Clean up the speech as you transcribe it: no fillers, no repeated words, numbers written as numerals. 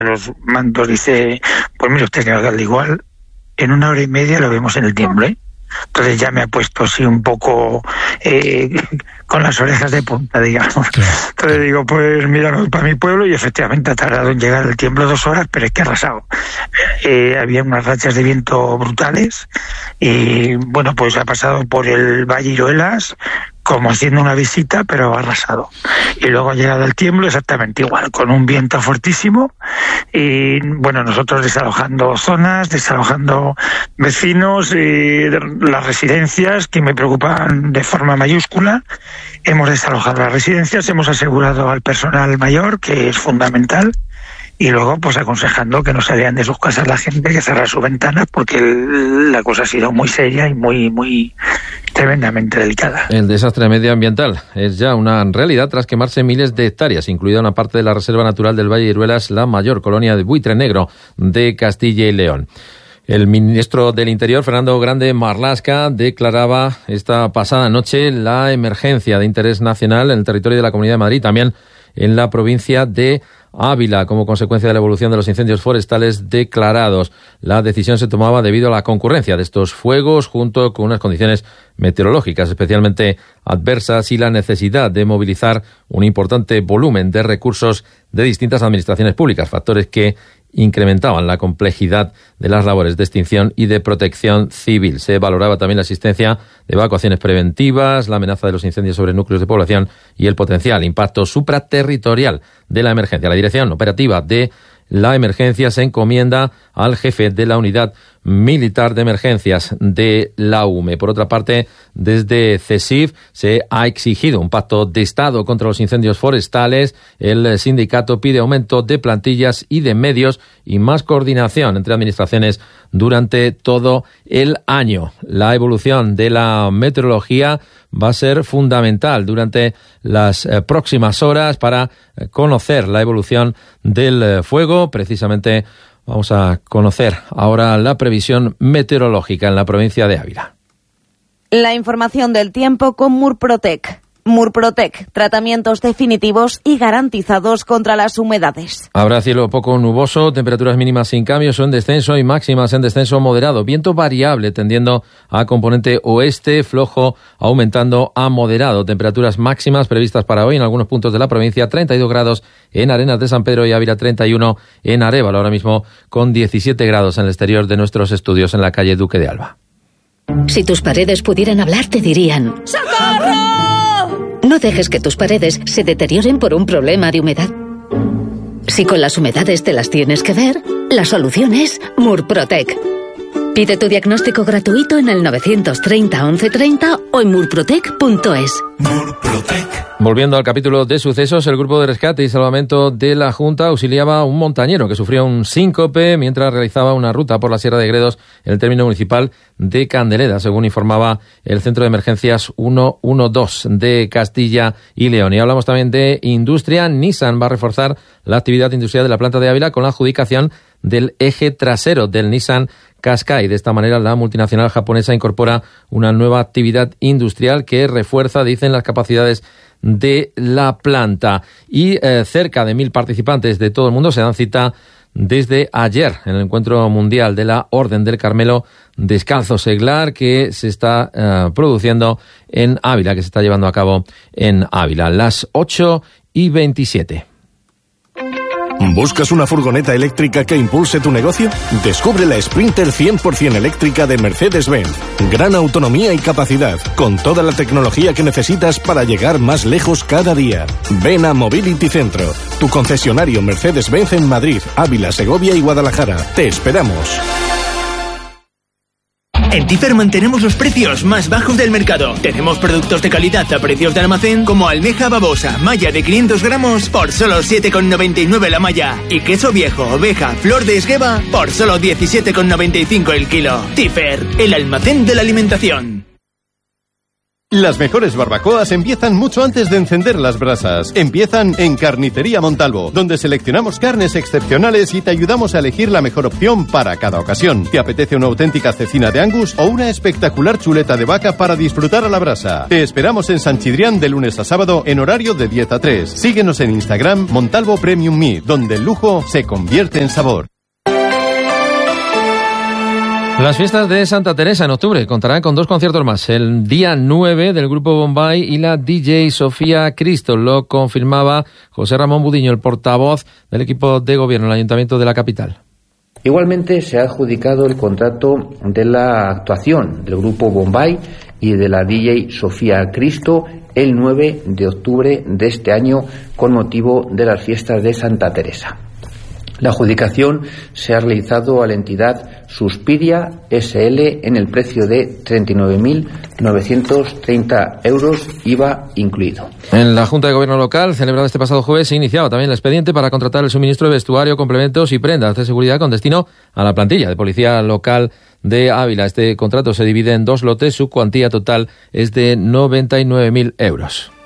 los mandos dice, pues mire usted, señor alcalde, igual en 1 hora y media lo vemos en el tiemblo, ¿eh? Entonces ya me ha puesto así un poco con las orejas de punta, digamos. Claro. Entonces digo, pues mira, para mi pueblo, y efectivamente ha tardado en llegar el tiemblo 2 horas, pero es que ha arrasado. Había unas rachas de viento brutales y bueno, pues ha pasado por el Valle Iruelas como haciendo una visita, pero ha arrasado. Y luego ha llegado el tiemblo exactamente igual, con un viento fortísimo y bueno, nosotros desalojando zonas, desalojando vecinos y las residencias que me preocupan de forma mayúscula. Hemos desalojado las residencias, hemos asegurado al personal mayor, que es fundamental, y luego pues aconsejando que no salgan de sus casas la gente, que cerrar sus ventanas, porque la cosa ha sido muy seria y muy tremendamente delicada. El desastre medioambiental es ya una realidad tras quemarse miles de hectáreas, incluida una parte de la Reserva Natural del Valle de Iruelas, la mayor colonia de buitre negro de Castilla y León. El ministro del Interior, Fernando Grande Marlaska, declaraba esta pasada noche la emergencia de interés nacional en el territorio de la Comunidad de Madrid, también en la provincia de Ávila, como consecuencia de la evolución de los incendios forestales declarados. La decisión se tomaba debido a la concurrencia de estos fuegos, junto con unas condiciones meteorológicas especialmente adversas y la necesidad de movilizar un importante volumen de recursos de distintas administraciones públicas, factores que incrementaban la complejidad de las labores de extinción y de protección civil. Se valoraba también la existencia de evacuaciones preventivas, la amenaza de los incendios sobre núcleos de población y el potencial impacto supraterritorial de la emergencia. La dirección operativa de la emergencia se encomienda al jefe de la Unidad Militar de Emergencias de la UME. Por otra parte, desde CESIF se ha exigido un pacto de Estado contra los incendios forestales. El sindicato pide aumento de plantillas y de medios y más coordinación entre administraciones durante todo el año. La evolución de la meteorología va a ser fundamental durante las próximas horas para conocer la evolución del fuego. Precisamente vamos a conocer ahora la previsión meteorológica en la provincia de Ávila. La información del tiempo con Murprotec. Murprotec, tratamientos definitivos y garantizados contra las humedades. Habrá cielo poco nuboso, temperaturas mínimas sin cambios o en descenso y máximas en descenso moderado. Viento variable tendiendo a componente oeste, flojo aumentando a moderado. Temperaturas máximas previstas para hoy en algunos puntos de la provincia, 32 grados en Arenas de San Pedro y Ávila, 31 en Arévalo, ahora mismo con 17 grados en el exterior de nuestros estudios en la calle Duque de Alba. Si tus paredes pudieran hablar, te dirían: ¡socorro! No dejes que tus paredes se deterioren por un problema de humedad. Si con las humedades te las tienes que ver, la solución es Murprotec. Pide tu diagnóstico gratuito en el 930 1130 o en murprotec.es. Murprotec. Volviendo al capítulo de sucesos, el grupo de rescate y salvamento de la Junta auxiliaba a un montañero que sufría un síncope mientras realizaba una ruta por la Sierra de Gredos en el término municipal de Candeleda, según informaba el Centro de Emergencias 112 de Castilla y León. Y hablamos también de industria. Nissan va a reforzar la actividad industrial de la planta de Ávila con la adjudicación del eje trasero del Nissan Qashqai. De esta manera, la multinacional japonesa incorpora una nueva actividad industrial que refuerza, dicen, las capacidades de la planta. Y cerca de 1.000 participantes de todo el mundo se dan cita desde ayer en el encuentro mundial de la Orden del Carmelo Descalzo Seglar, que se está produciendo en Ávila, que se está llevando a cabo en Ávila. Las 8:27. ¿Buscas una furgoneta eléctrica que impulse tu negocio? Descubre la Sprinter 100% eléctrica de Mercedes-Benz. Gran autonomía y capacidad, con toda la tecnología que necesitas para llegar más lejos cada día. Ven a Mobility Centro, tu concesionario Mercedes-Benz en Madrid, Ávila, Segovia y Guadalajara. Te esperamos. En Tifer mantenemos los precios más bajos del mercado. Tenemos productos de calidad a precios de almacén como almeja babosa, malla de 500 gramos por solo 7,99 la malla. Y queso viejo, oveja, flor de esgueva por solo 17,95 el kilo. Tifer, el almacén de la alimentación. Las mejores barbacoas empiezan mucho antes de encender las brasas. Empiezan en Carnicería Montalvo, donde seleccionamos carnes excepcionales y te ayudamos a elegir la mejor opción para cada ocasión. ¿Te apetece una auténtica cecina de Angus o una espectacular chuleta de vaca para disfrutar a la brasa? Te esperamos en San Chidrián de lunes a sábado en horario de 10 a 3. Síguenos en Instagram Montalvo Premium Meat, donde el lujo se convierte en sabor. Las fiestas de Santa Teresa en octubre contarán con 2 conciertos más. El día 9 del grupo Bombay y la DJ Sofía Cristo. Lo confirmaba José Ramón Budiño, el portavoz del equipo de gobierno del Ayuntamiento de la capital. Igualmente se ha adjudicado el contrato de la actuación del grupo Bombay y de la DJ Sofía Cristo el 9 de octubre de este año con motivo de las fiestas de Santa Teresa. La adjudicación se ha realizado a la entidad Suspiria SL en el precio de 39.930 euros, IVA incluido. En la Junta de Gobierno local, celebrada este pasado jueves, se iniciaba también el expediente para contratar el suministro de vestuario, complementos y prendas de seguridad con destino a la plantilla de Policía Local de Ávila. Este contrato se divide en 2 lotes, su cuantía total es de 99.000 euros.